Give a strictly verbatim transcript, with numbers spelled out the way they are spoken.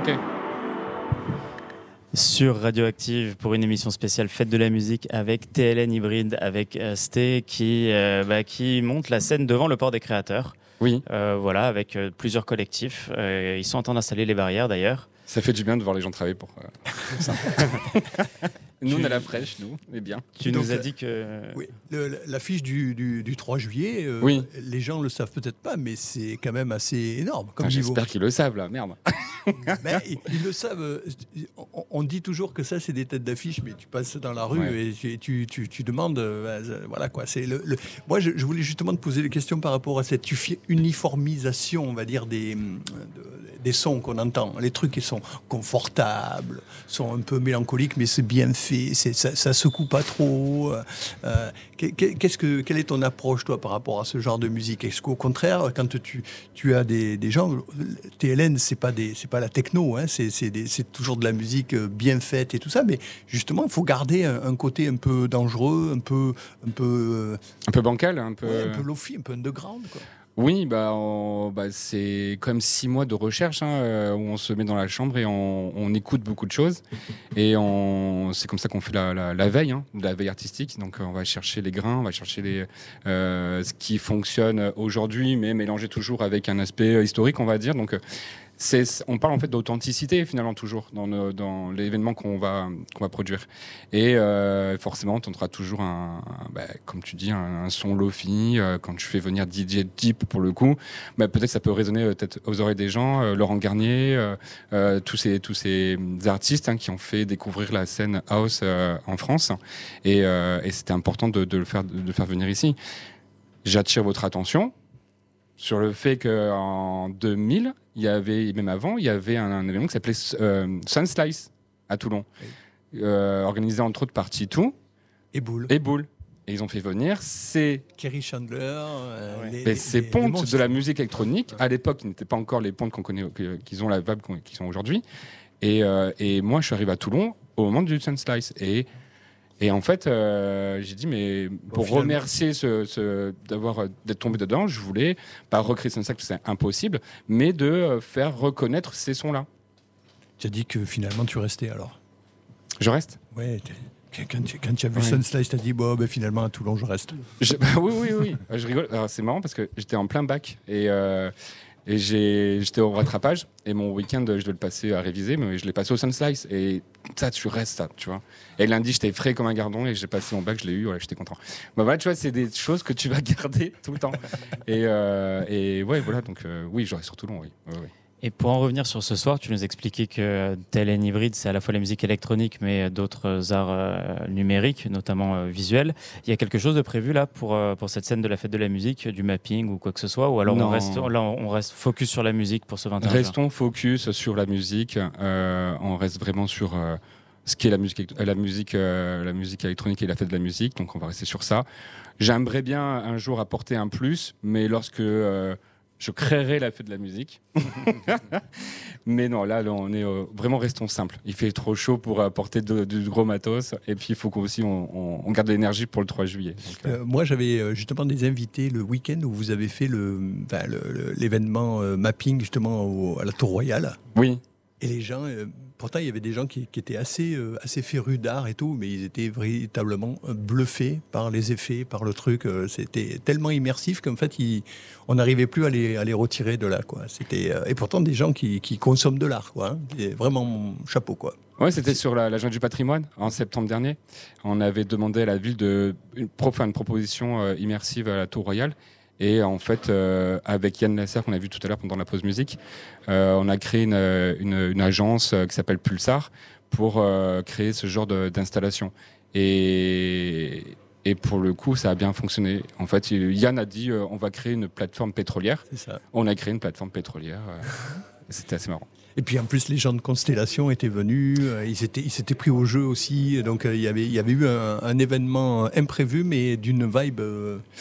Ok. Sur Radioactive pour une émission spéciale Fête de la musique avec T L N Hybride, avec euh, Sté qui, euh, bah, qui monte la scène devant le port des créateurs. Oui. Euh, voilà, avec euh, plusieurs collectifs. Euh, ils sont en train d'installer les barrières d'ailleurs. Ça fait du bien de voir les gens travailler pour, euh, pour ça. Nous, Tu- on a la fraîche, nous, mais bien. Tu Donc, nous as euh, dit que... Oui, le- l'affiche du, du, du trois juillet, euh, Oui. les gens le savent peut-être pas, mais c'est quand même assez énorme comme Enfin, niveau. j'espère qu'ils le savent, là, merde. Ben, ils, ils le savent. euh, On, on dit toujours que ça, c'est des têtes d'affiche, mais tu passes dans la rue Ouais. et tu, tu, tu, tu demandes. euh, ben, voilà quoi. C'est le, le- Moi, je, je voulais justement te poser des questions par rapport à cette ufi- uniformisation, on va dire, des, de- des sons qu'on entend. Les trucs qui sont confortables, sont un peu mélancoliques, mais c'est bien fait. C'est, ça, ça secoue pas trop. Euh, qu'est- qu'est-ce que, quelle est ton approche, toi, par rapport à ce genre de musique? Est-ce qu'au contraire, quand tu, tu as des, des gens, T L N, c'est pas des, c'est pas la techno, hein, c'est, c'est, des- c'est toujours de la musique bien faite et tout ça, mais justement, il faut garder un, un côté un peu dangereux, un peu, un peu, Un peu bancal, un peu. euh, ouais, un peu lofi, un peu underground, quoi. Oui, bah, on- bah, c'est comme six mois de recherche hein, euh, où on se met dans la chambre et on, on écoute beaucoup de choses. Et on, c'est comme ça qu'on fait la, la, la veille, hein, la veille artistique. Donc on va chercher les grains, on va chercher les, euh, ce qui fonctionne aujourd'hui, mais mélangé toujours avec un aspect historique, on va dire. Donc c'est, on parle en fait d'authenticité finalement toujours dans, nos- dans l'événement qu'on va, qu'on va produire. Et euh, forcément, on entendra toujours un, un- bah, comme tu dis, un, un son lofi. Euh, quand tu fais venir D J Deep pour le coup, bah, peut-être que ça peut résonner euh, peut-être aux oreilles des gens. Euh, Laurent Garnier, euh, euh, tous ces tous ces artistes hein, qui ont fait découvrir la scène house euh, en France. Et, euh, et c'était important de, de le faire de le faire venir ici. J'attire votre attention sur le fait qu'en deux mille, il y avait, même avant, il y avait un, un événement qui s'appelait euh, Sunslice à Toulon, euh, organisé entre autres par Titou Et boule. et Boule. Et ils ont fait venir ces, Kerry Chandler. euh, Ouais. les, ben, les- ces les- les pontes monstres. de la musique électronique. À l'époque, qui n'étaient pas encore les pontes qu'on connaît, que- qu'ils ont la vibe qu'on- qu'ils sont aujourd'hui. Et, euh, et moi, je suis arrivé à Toulon au moment du Sunslice. Et Et en fait, euh, j'ai dit, mais pour finalement- remercier ce, ce- d'avoir, d'être tombé dedans, je voulais pas recréer Sunsac, parce que c'est impossible, mais de euh, faire reconnaître ces sons-là. Tu as dit que finalement tu restais alors. Je reste Ouais. t'es- Quand tu, quand tu as vu Ouais. Sunslice, tu as dit bon, ben, finalement à Toulon je reste. Je- bah oui, oui, oui. Je rigole. Alors, c'est marrant parce que j'étais en plein bac et, euh, et j'ai, j'étais au rattrapage. Et mon week-end, je devais le passer à réviser, mais je l'ai passé au Sunslice. Et ça, tu restes, ça, tu vois. Et lundi, j'étais frais comme un gardon et j'ai passé mon bac, je l'ai eu, voilà, j'étais content. Bah voilà, tu vois, c'est des choses que tu vas garder tout le temps. Et, euh, et ouais, voilà, donc euh, oui, je reste sur Toulon, oui. Ouais, ouais. Et pour en revenir sur ce soir, tu nous expliquais que T L N Hybride, c'est à la fois la musique électronique, mais d'autres arts euh, numériques, notamment euh, visuels. Il y a quelque chose de prévu là pour, euh, pour cette scène de la fête de la musique, du mapping ou quoi que ce soit, ou alors Non. on reste, là, on reste focus sur la musique pour ce vingt et un juin. Restons focus sur la musique. Euh, on reste vraiment sur euh, ce qui est la musique, la musique, euh, la musique électronique et la fête de la musique. Donc on va rester sur ça. J'aimerais bien un jour apporter un plus, mais lorsque euh, je créerai la fête de la musique. Mais non, là, là, on est euh, vraiment restons simples. Il fait trop chaud pour apporter de- du gros matos. Et puis il faut qu'aussi on, on, on garde l'énergie pour le trois juillet. Donc, euh, Euh, moi, j'avais euh, justement des invités le week-end où vous avez fait le, enfin, le- le- l'événement euh, mapping justement au- à la Tour Royale. oui. Et les gens, euh, pourtant, il y avait des gens qui, qui étaient assez, euh, assez férus d'art et tout, mais ils étaient véritablement euh, bluffés par les effets, par le truc. euh, C'était tellement immersif qu'en fait, ils- on n'arrivait plus à les, à les retirer de là, quoi. C'était, euh, et pourtant, des gens qui, qui consomment de l'art, quoi. Hein. Et vraiment, chapeau, quoi. Ouais, c'était sur la, la Journée du patrimoine en septembre dernier. On avait demandé à la ville de une, pro- enfin, une proposition euh, immersive à la Tour Royale. Et en fait, euh, avec Yann Lasser, qu'on a vu tout à l'heure pendant la pause musique, euh, on a créé une, une, une agence euh, qui s'appelle Pulsar pour euh, créer ce genre de- d'installation. Et, et pour le coup, ça a bien fonctionné. En fait, il- Yann a dit euh, on va créer une plateforme pétrolière. C'est ça. On a créé une plateforme pétrolière. euh, C'était assez marrant. Et puis en plus, les gens de Constellation étaient venus, euh, ils s'étaient ils s'étaient pris au jeu aussi. Donc euh, il y avait, il y avait eu un, un événement imprévu, mais d'une vibe. euh,